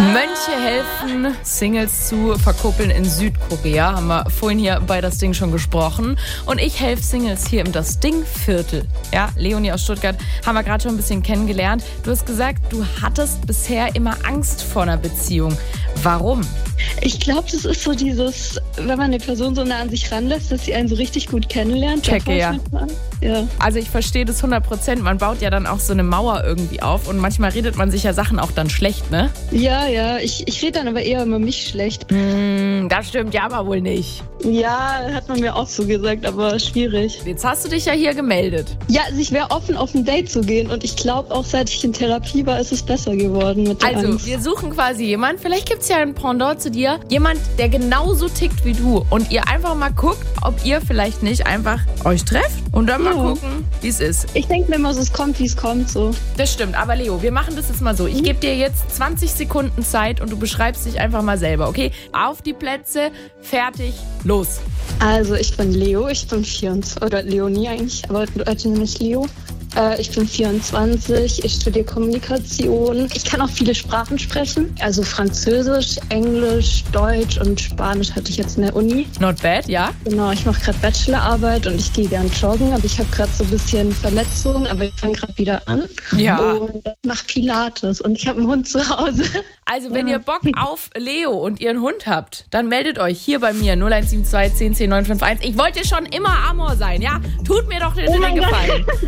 Mönche helfen, Singles zu verkuppeln in Südkorea. Haben wir vorhin hier bei Das Ding schon gesprochen. Und ich helfe Singles hier im Das Ding-Viertel. Ja, Leonie aus Stuttgart haben wir gerade schon ein bisschen kennengelernt. Du hast gesagt, du hattest bisher immer Angst vor einer Beziehung. Warum? Ich glaube, das ist so dieses, wenn man eine Person so nah an sich ranlässt, dass sie einen so richtig gut kennenlernt. Checke, ja. Ja. Also ich verstehe das 100%. Man baut ja dann auch so eine Mauer irgendwie auf und manchmal redet man sich ja Sachen auch dann schlecht, ne? Ja. Ich rede dann aber eher über mich schlecht. Das stimmt ja aber wohl nicht. Ja, hat man mir auch so gesagt, aber schwierig. Jetzt hast du dich ja hier gemeldet. Ja, also ich wäre offen, auf ein Date zu gehen. Und ich glaube, auch seit ich in Therapie war, ist es besser geworden mit der Angst. Wir suchen quasi jemanden, vielleicht gibt es ja ein Pendant zu dir, jemand, der genauso tickt wie du. Und ihr einfach mal guckt, ob ihr vielleicht nicht einfach euch trefft und dann mal gucken, wie es ist. Ich denke mir immer so, es kommt, wie es kommt. So. Das stimmt, aber Leo, wir machen das jetzt mal so. Ich gebe dir jetzt 20 Sekunden Zeit und du beschreibst dich einfach mal selber, okay? Auf die Plätze, fertig, los. Also ich bin Leo, ich bin 24, oder Leonie eigentlich, aber heute nenne ich Leo. Ich bin 24, ich studiere Kommunikation. Ich kann auch viele Sprachen sprechen, also Französisch, Englisch, Deutsch und Spanisch hatte ich jetzt in der Uni. Not bad, ja? Genau, ich mache gerade Bachelorarbeit und ich gehe gern joggen, aber ich habe gerade so ein bisschen Verletzungen, aber ich fange gerade wieder an. Ja. Und mache Pilates und ich habe einen Hund zu Hause. Also wenn ihr Bock auf Leo und ihren Hund habt, dann meldet euch hier bei mir 0172 10 10 951. Ich wollte schon immer Amor sein, ja? Tut mir doch den Gefallen.